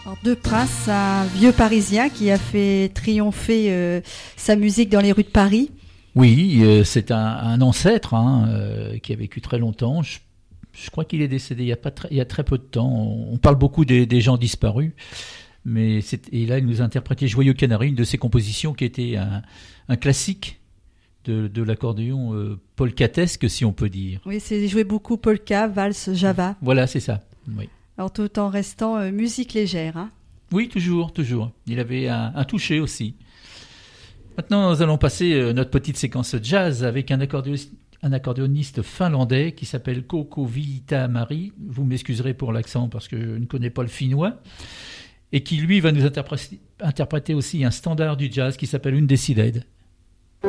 Alors, De Prince, un vieux Parisien qui a fait triompher sa musique dans les rues de Paris. Oui, c'est un ancêtre qui a vécu très longtemps. Je crois qu'il est décédé il y a très peu de temps. On parle beaucoup des gens disparus, mais et là il nous a interprété Joyeux Canari, une de ses compositions qui était un classique de l'accordéon polkatesque, si on peut dire. Oui, c'est joué beaucoup polka, valse, java. Voilà, c'est ça. Oui. Alors tout en restant musique légère. Hein. Oui, toujours, toujours. Il avait un toucher aussi. Maintenant, nous allons passer notre petite séquence jazz avec un accordéoniste finlandais qui s'appelle Koko Viitamari. Vous m'excuserez pour l'accent parce que je ne connais pas le finnois. Et qui, lui, va nous interpréter aussi un standard du jazz qui s'appelle Undecided.